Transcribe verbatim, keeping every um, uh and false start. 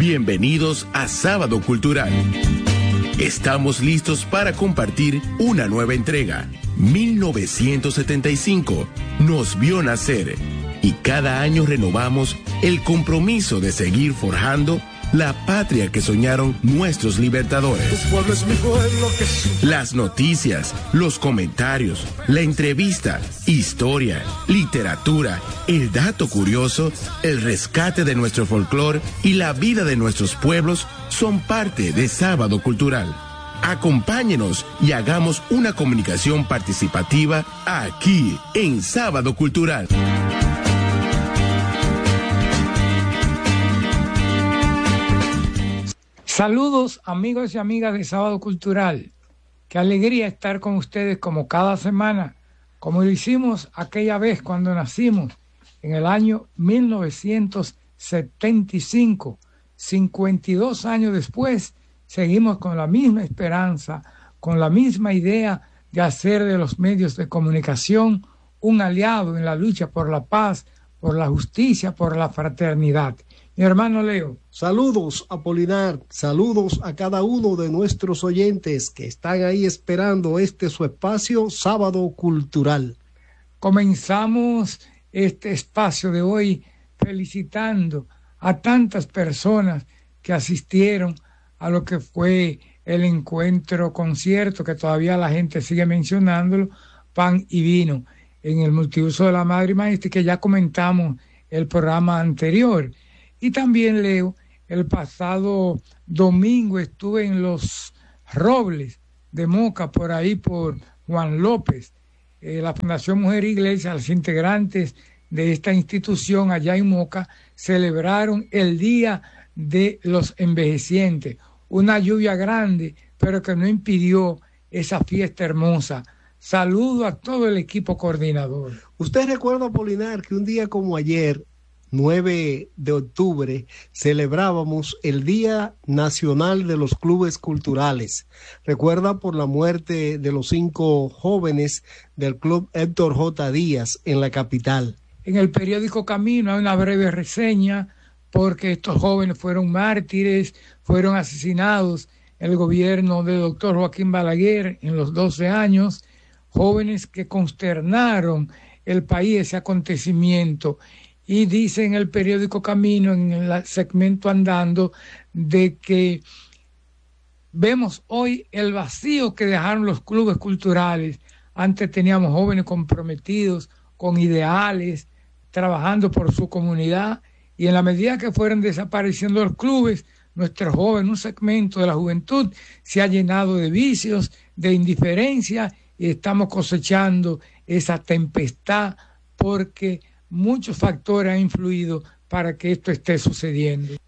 Bienvenidos a Sábado Cultural. Estamos listos para compartir una nueva entrega. mil novecientos setenta y cinco nos vio nacer y cada año renovamos el compromiso de seguir forjando la patria que soñaron nuestros libertadores. Tu pueblo es mi pueblo que su... Las noticias, los comentarios, la entrevista, historia, literatura, el dato curioso, el rescate de nuestro folclore y la vida de nuestros pueblos son parte de Sábado Cultural. Acompáñenos y hagamos una comunicación participativa aquí en Sábado Cultural. Saludos amigos y amigas de Sábado Cultural. Qué alegría estar con ustedes como cada semana, como lo hicimos aquella vez cuando nacimos en el año mil novecientos setenta y cinco. cincuenta y dos años después, seguimos con la misma esperanza, con la misma idea de hacer de los medios de comunicación un aliado en la lucha por la paz, por la justicia, por la fraternidad. Mi hermano Leo. Saludos, Apolinar, saludos a cada uno de nuestros oyentes que están ahí esperando este su espacio Sábado Cultural. Comenzamos este espacio de hoy felicitando a tantas personas que asistieron a lo que fue el encuentro concierto, que todavía la gente sigue mencionándolo, Pan y Vino, en el multiuso de la Madre y Maestra, que ya comentamos el programa anterior. Y también, Leo, el pasado domingo estuve en Los Robles de Moca, por ahí por Juan López, eh, la Fundación Mujer e Iglesia, los integrantes de esta institución allá en Moca celebraron el Día de los Envejecientes, una lluvia grande, pero que no impidió esa fiesta hermosa. Saludo a todo el equipo coordinador. ¿Usted recuerda, Apolinar, que un día como ayer, nueve de octubre, celebrábamos el Día Nacional de los Clubes Culturales? Recuerda por la muerte de los cinco jóvenes del Club Héctor J. Díaz en la capital. En el periódico Camino hay una breve reseña porque estos jóvenes fueron mártires, fueron asesinados en el gobierno del doctor Joaquín Balaguer en los doce años, jóvenes que consternaron el país ese acontecimiento. Y dice en el periódico Camino, en el segmento Andando, de que vemos hoy el vacío que dejaron los clubes culturales. Antes teníamos jóvenes comprometidos con ideales, trabajando por su comunidad, y en la medida que fueron desapareciendo los clubes, nuestro joven, un segmento de la juventud, se ha llenado de vicios, de indiferencia, y estamos cosechando esa tempestad porque muchos factores han influido para que esto esté sucediendo.